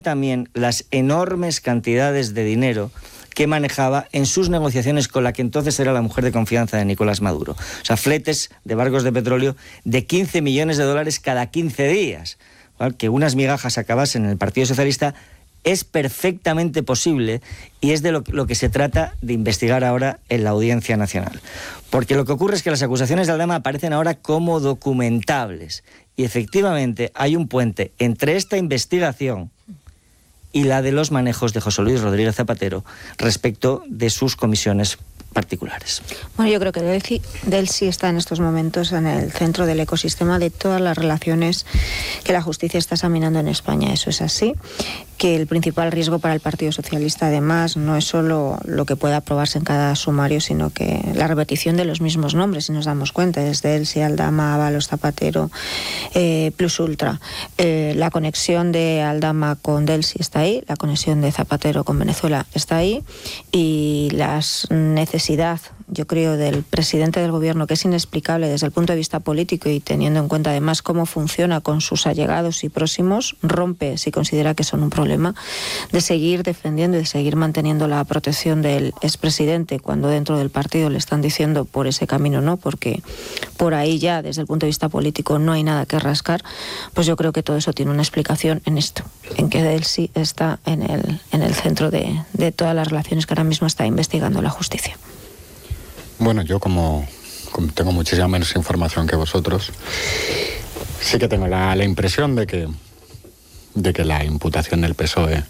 también las enormes cantidades de dinero que manejaba en sus negociaciones con la que entonces era la mujer de confianza de Nicolás Maduro. O sea, fletes de barcos de petróleo de 15 millones de dólares cada 15 días. ¿Vale? Que unas migajas acabasen en el Partido Socialista es perfectamente posible y es de lo que se trata de investigar ahora en la Audiencia Nacional. Porque lo que ocurre es que las acusaciones de Aldama aparecen ahora como documentables y efectivamente hay un puente entre esta investigación y la de los manejos de José Luis Rodríguez Zapatero respecto de sus comisiones particulares. Bueno, yo creo que Delcy está en estos momentos en el centro del ecosistema de todas las relaciones que la justicia está examinando en España. Eso es así, que el principal riesgo para el Partido Socialista además no es solo lo que pueda aprobarse en cada sumario, sino que la repetición de los mismos nombres, si nos damos cuenta, desde Delcy, Aldama, Ábalos, Zapatero, Plus Ultra. La conexión de Aldama con Delcy está ahí, la conexión de Zapatero con Venezuela está ahí y las necesidad, yo creo, del presidente del gobierno, que es inexplicable desde el punto de vista político y teniendo en cuenta además cómo funciona con sus allegados y próximos, rompe, si considera que son un problema, de seguir defendiendo y de seguir manteniendo la protección del expresidente cuando dentro del partido le están diciendo por ese camino no, porque por ahí ya desde el punto de vista político no hay nada que rascar. Pues yo creo que todo eso tiene una explicación en esto, en que Delcy está en el centro de todas las relaciones que ahora mismo está investigando la justicia. Bueno, yo como tengo muchísima menos información que vosotros, sí que tengo la impresión de que la imputación del PSOE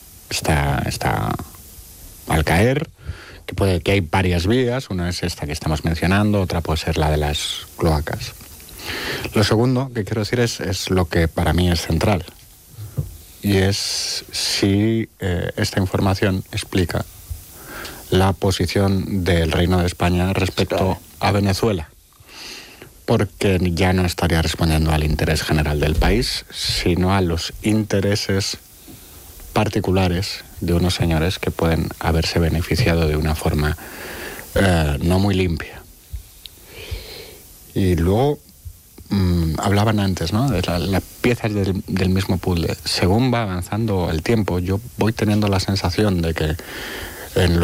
está al caer, que hay varias vías. Una es esta que estamos mencionando, otra puede ser la de las cloacas. Lo segundo que quiero decir es lo que para mí es central, y es si esta información explica la posición del Reino de España respecto a Venezuela, porque ya no estaría respondiendo al interés general del país, sino a los intereses particulares de unos señores que pueden haberse beneficiado de una forma no muy limpia. Y luego hablaban antes, ¿no?, de las piezas del mismo puzzle. Según va avanzando el tiempo, yo voy teniendo la sensación de que en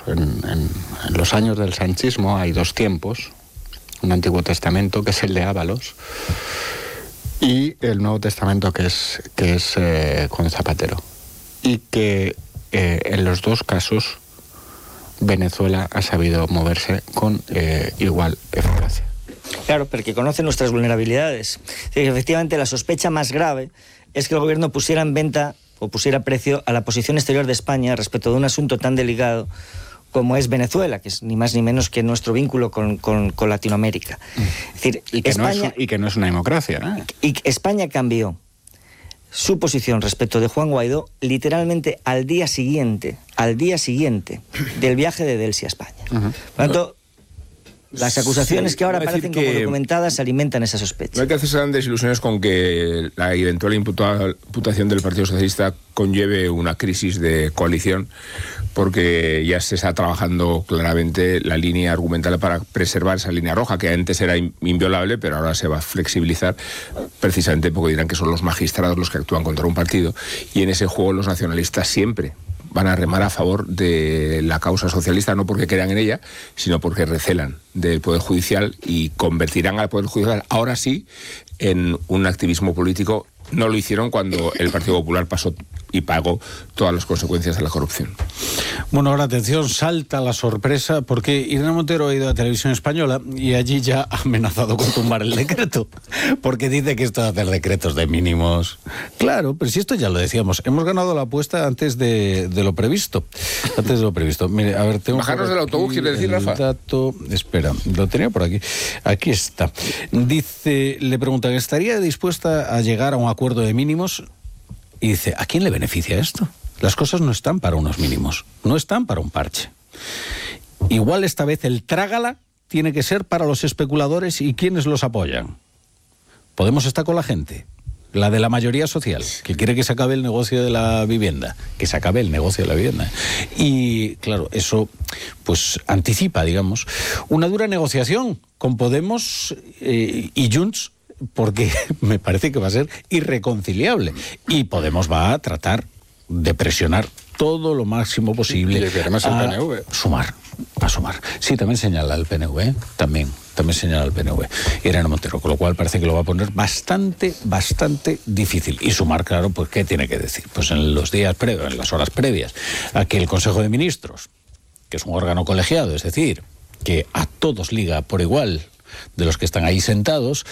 los años del sanchismo hay dos tiempos: un Antiguo Testamento, que es el de Ábalos, y el Nuevo Testamento, que es con Zapatero, y que en los dos casos Venezuela ha sabido moverse con igual eficacia. Claro, porque conoce nuestras vulnerabilidades. Efectivamente, la sospecha más grave es que el gobierno pusiera en venta o pusiera precio a la posición exterior de España respecto de un asunto tan delicado como es Venezuela, que es ni más ni menos que nuestro vínculo con Latinoamérica. Es decir, y que no es una democracia, ¿eh? Y España cambió su posición respecto de Juan Guaidó literalmente al día siguiente del viaje de Delcy a España. Por lo tanto, las acusaciones que ahora aparecen como documentadas alimentan esa sospecha. No hay que hacerse grandes ilusiones con que la eventual imputación del Partido Socialista conlleve una crisis de coalición, porque ya se está trabajando claramente la línea argumental para preservar esa línea roja, que antes era inviolable, pero ahora se va a flexibilizar, precisamente porque dirán que son los magistrados los que actúan contra un partido, y en ese juego los nacionalistas siempre van a remar a favor de la causa socialista, no porque crean en ella, sino porque recelan del Poder Judicial y convertirán al Poder Judicial, ahora sí, en un activismo político. No lo hicieron cuando el Partido Popular pasó y pagó todas las consecuencias de la corrupción. Bueno, ahora atención, salta la sorpresa, porque Irene Montero ha ido a Televisión Española y allí ya ha amenazado con tumbar el decreto, porque dice que esto de hacer decretos de mínimos... Claro, pero si esto ya lo decíamos, hemos ganado la apuesta antes de lo previsto. Antes de lo previsto. Mire, a ver, tengo... Bajarnos del autobús, quiere decir, Rafa. Dato, espera, lo tenía por aquí. Aquí está. Dice, le preguntan, ¿estaría dispuesta a llegar a un acuerdo de mínimos? Y dice, ¿a quién le beneficia esto? Las cosas no están para unos mínimos, no están para un parche. Igual esta vez el trágala tiene que ser para los especuladores y quienes los apoyan. Podemos estar con la gente, la de la mayoría social, que quiere que se acabe el negocio de la vivienda, que se acabe el negocio de la vivienda. Y claro, eso pues anticipa, digamos, una dura negociación con Podemos y Junts porque me parece que va a ser irreconciliable. Y Podemos va a tratar de presionar todo lo máximo posible a sumar. Sí, también señala el PNV, también señala el PNV, Irene Montero, con lo cual parece que lo va a poner bastante difícil. Y Sumar, claro, pues ¿qué tiene que decir? Pues en los días previos, en las horas previas, a que el Consejo de Ministros, que es un órgano colegiado, es decir, que a todos liga por igual, de los que están ahí sentados,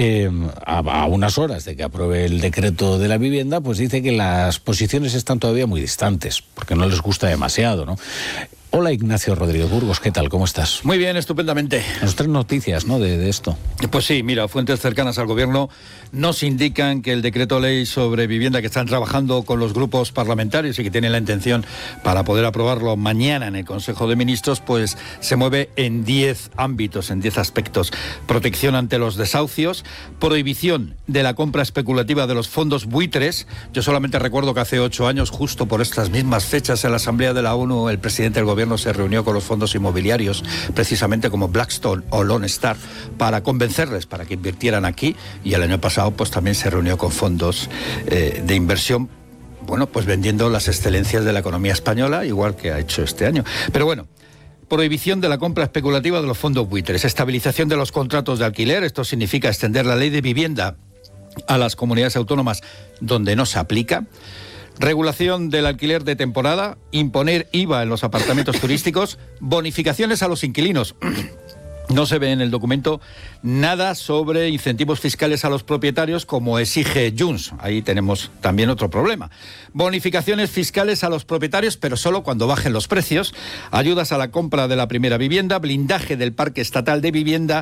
a unas horas de que apruebe el decreto de la vivienda, pues dice que las posiciones están todavía muy distantes, porque no les gusta demasiado, ¿no? Hola, Ignacio Rodríguez Burgos, ¿qué tal? ¿Cómo estás? Muy bien, estupendamente. Nos traen noticias, ¿no?, de esto. Pues sí, mira, fuentes cercanas al gobierno nos indican que el decreto ley sobre vivienda que están trabajando con los grupos parlamentarios y que tienen la intención para poder aprobarlo mañana en el Consejo de Ministros, pues se mueve en 10 ámbitos, en 10 aspectos. Protección ante los desahucios, prohibición de la compra especulativa de los fondos buitres. Yo solamente recuerdo que hace 8 años, justo por estas mismas fechas, en la Asamblea de la ONU, el presidente del gobierno se reunió con los fondos inmobiliarios, precisamente como Blackstone o Lone Star, para convencerles para que invirtieran aquí, y el año pasado pues también se reunió con fondos de inversión, bueno, pues vendiendo las excelencias de la economía española, igual que ha hecho este año. Pero bueno, prohibición de la compra especulativa de los fondos buitres, estabilización de los contratos de alquiler, esto significa extender la ley de vivienda a las comunidades autónomas donde no se aplica. Regulación del alquiler de temporada, imponer IVA en los apartamentos turísticos, bonificaciones a los inquilinos. No se ve en el documento nada sobre incentivos fiscales a los propietarios como exige Junts. Ahí tenemos también otro problema. Bonificaciones fiscales a los propietarios, pero solo cuando bajen los precios. Ayudas a la compra de la primera vivienda, blindaje del parque estatal de vivienda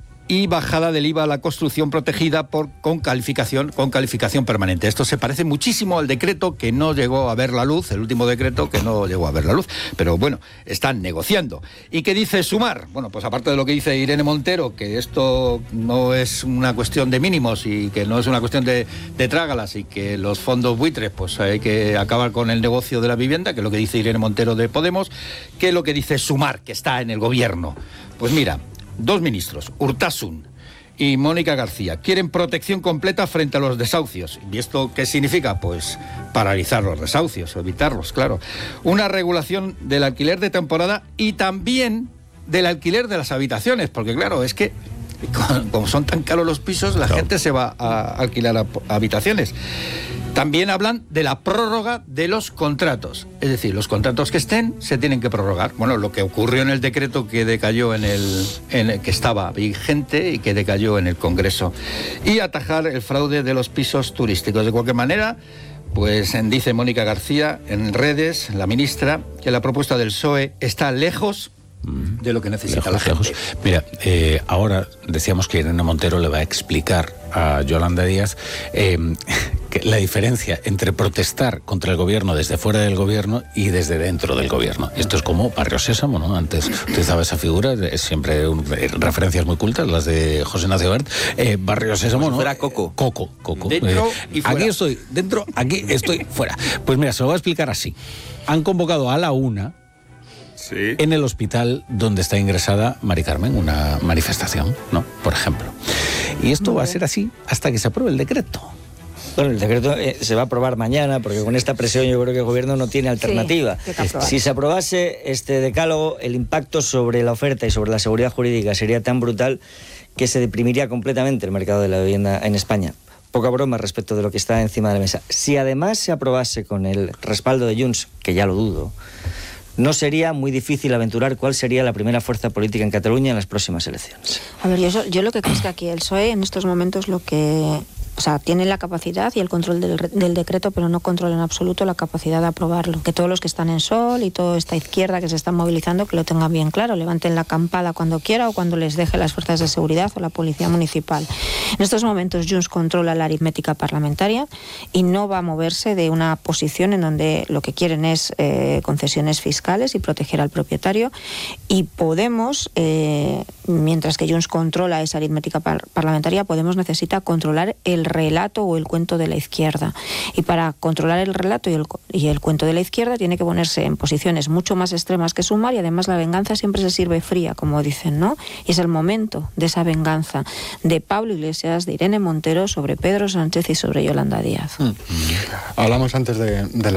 y bajada del IVA a la construcción protegida con calificación permanente. Esto se parece muchísimo al decreto que no llegó a ver la luz, el último decreto que no llegó a ver la luz. Pero bueno, están negociando. ¿Y qué dice Sumar? Bueno, pues aparte de lo que dice Irene Montero, que esto no es una cuestión de mínimos y que no es una cuestión de trágalas y que los fondos buitres, pues hay que acabar con el negocio de la vivienda, que es lo que dice Irene Montero de Podemos. ¿Qué es lo que dice Sumar, que está en el gobierno? Pues mira, 2 ministros, Urtasun y Mónica García, quieren protección completa frente a los desahucios. ¿Y esto qué significa? Pues paralizar los desahucios, evitarlos, claro. Una regulación del alquiler de temporada y también del alquiler de las habitaciones, porque claro, es que como son tan caros los pisos, la gente se va a alquilar habitaciones. También hablan de la prórroga de los contratos, es decir, los contratos que estén se tienen que prorrogar. Bueno, lo que ocurrió en el decreto que decayó en el que estaba vigente y que decayó en el Congreso. Y atajar el fraude de los pisos turísticos. De cualquier manera, pues dice Mónica García en redes, la ministra, que la propuesta del PSOE está lejos de lo que necesita la gente. Mira, ahora decíamos que Irene Montero le va a explicar a Yolanda Díaz que la diferencia entre protestar contra el gobierno desde fuera del gobierno y desde dentro del gobierno. Esto es como Barrio Sésamo, ¿no? Antes utilizaba esa figura, es siempre referencias muy cultas, las de José Ignacio Bert. Barrio Sésamo, ¿no? Fuera Coco. Coco. Dentro y fuera. Aquí estoy dentro, aquí estoy fuera. Pues mira, se lo voy a explicar así. Han convocado a la una en el hospital donde está ingresada Mari Carmen, una manifestación, ¿no? Por ejemplo. Y esto va a ser así hasta que se apruebe el decreto. Bueno, el decreto se va a aprobar mañana, porque con esta presión yo creo que el gobierno no tiene alternativa. Sí, si se aprobase este decálogo, el impacto sobre la oferta y sobre la seguridad jurídica sería tan brutal que se deprimiría completamente el mercado de la vivienda en España. Poca broma respecto de lo que está encima de la mesa. Si además se aprobase con el respaldo de Junts, que ya lo dudo, no sería muy difícil aventurar cuál sería la primera fuerza política en Cataluña en las próximas elecciones. A ver, yo lo que creo es que aquí el PSOE en estos momentos lo que... O sea, tiene la capacidad y el control del decreto, pero no controla en absoluto la capacidad de aprobarlo. Que todos los que están en Sol y toda esta izquierda que se están movilizando, que lo tengan bien claro, levanten la campada cuando quiera o cuando les deje las fuerzas de seguridad o la policía municipal. En estos momentos Junts controla la aritmética parlamentaria y no va a moverse de una posición en donde lo que quieren es concesiones fiscales y proteger al propietario. Y Podemos, mientras que Junts controla esa aritmética parlamentaria, Podemos necesita controlar el relato o el cuento de la izquierda. Y para controlar el relato y el cuento de la izquierda tiene que ponerse en posiciones mucho más extremas que Sumar, y además la venganza siempre se sirve fría, como dicen, ¿no? Y es el momento de esa venganza de Pablo Iglesias, de Irene Montero sobre Pedro Sánchez y sobre Yolanda Díaz. Hablamos antes de